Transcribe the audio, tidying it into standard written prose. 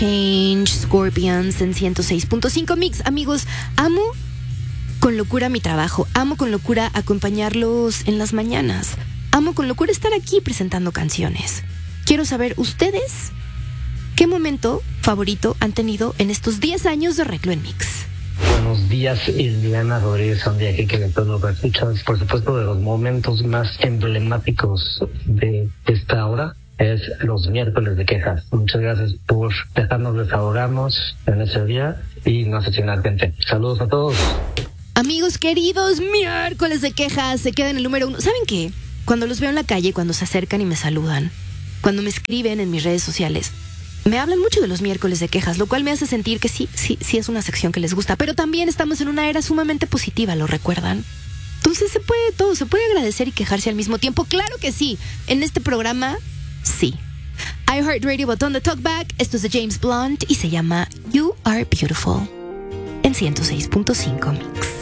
Change, Scorpions en 106.5 Mix. Amigos, amo con locura mi trabajo, amo con locura acompañarlos en las mañanas, amo con locura estar aquí presentando canciones. Quiero saber ustedes qué momento favorito han tenido en estos 10 años de Reclo en Mix. Buenos días, Iliana Rodríguez, un día aquí que todo lo que escuchas, por supuesto, de los momentos más emblemáticos de esta hora es los miércoles de quejas. Muchas gracias por dejarnos desahogarnos en ese día y no asesinar gente. Saludos a todos. Amigos queridos, miércoles de quejas se queda en el número 1. ¿Saben qué? Cuando los veo en la calle, cuando se acercan y me saludan, cuando me escriben en mis redes sociales, me hablan mucho de los miércoles de quejas, lo cual me hace sentir que sí es una sección que les gusta, pero también estamos en una era sumamente positiva, ¿lo recuerdan? Entonces se puede todo, se puede agradecer y quejarse al mismo tiempo. Claro que sí, en este programa, sí. iHeartRadio botón de Talkback, esto es de James Blunt y se llama You Are Beautiful en 106.5 Mix.